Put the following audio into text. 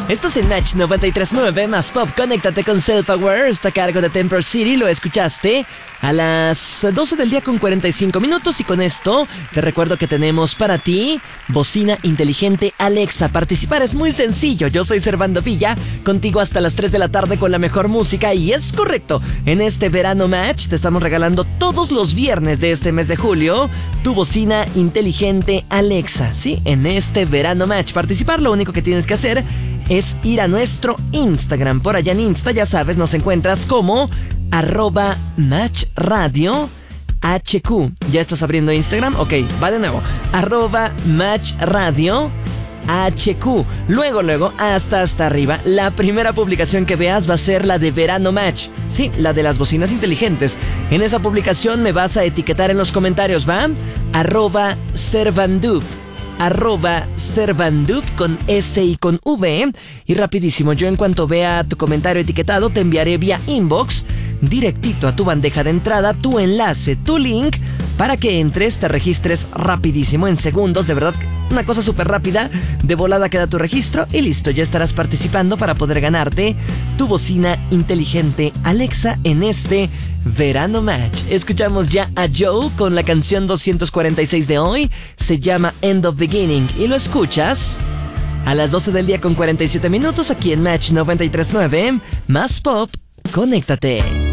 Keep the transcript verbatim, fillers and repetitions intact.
Estás en Match noventa y tres punto nueve más Pop. Conéctate con Self-Aware. Está a cargo de Temper City. Lo escuchaste a las doce del día con cuarenta y cinco minutos. Y con esto te recuerdo que tenemos para ti bocina inteligente Alexa. Participar es muy sencillo. Yo soy Servando Villa, contigo hasta las tres de la tarde con la mejor música. Y es correcto, en este verano Match te estamos regalando todos los viernes de este mes de julio tu bocina inteligente Alexa. Sí, en este verano Match. Participar, lo único que tienes que hacer es ir a nuestro Instagram. Por allá en Insta, ya sabes, nos encuentras como arroba Match Radio H Q. ¿Ya estás abriendo Instagram? Ok, va de nuevo. Arroba Match Radio H Q. Luego, luego, hasta hasta arriba, la primera publicación que veas va a ser la de Verano Match. Sí, la de las bocinas inteligentes. En esa publicación me vas a etiquetar en los comentarios, ¿va? Arroba Servandup. Arroba Servandup con S y con V. Y rapidísimo, yo en cuanto vea tu comentario etiquetado te enviaré vía inbox directito a tu bandeja de entrada tu enlace, tu link, para que entres, te registres rapidísimo, en segundos, de verdad, una cosa súper rápida. De volada queda tu registro y listo, ya estarás participando para poder ganarte tu bocina inteligente Alexa en este Verano Match. Escuchamos ya a Joe con la canción doscientos cuarenta y seis de hoy, se llama End of Beginning, y lo escuchas a las doce del día con cuarenta y siete minutos aquí en Match noventa y tres punto nueve, más Pop. Conéctate.